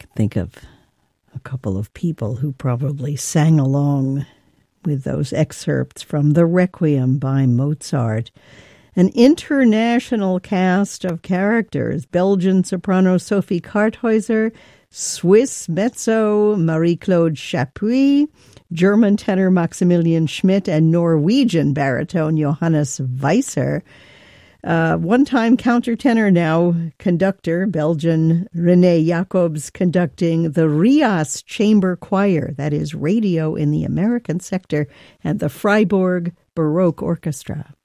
think of a couple of people who probably sang along with those excerpts from the Requiem by Mozart. An international cast of characters: Belgian soprano Sophie Karthäuser, Swiss mezzo Marie-Claude Chapuis, German tenor Maximilian Schmidt, and Norwegian baritone Johannes Weiser. One-time countertenor, now conductor, Belgian René Jacobs, conducting the Rias Chamber Choir, that is radio in the American sector, and the Freiburg Baroque Orchestra.